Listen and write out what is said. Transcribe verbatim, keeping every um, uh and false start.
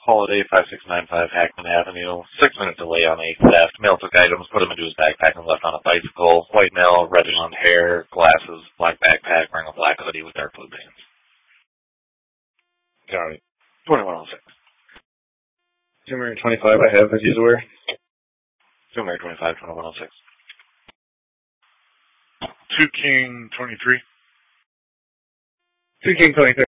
Holiday, five six nine five Hackman Avenue. Six minute delay on a theft. Male took items, put them into his backpack, and left on a bicycle. White male, red blonde hair, glasses, black backpack, wearing a black hoodie with dark blue pants. Got it. twenty-one oh six. Two twenty-five I have, as he's aware. two twenty-five, twenty-one oh six. Two King twenty-three. Two King twenty-three.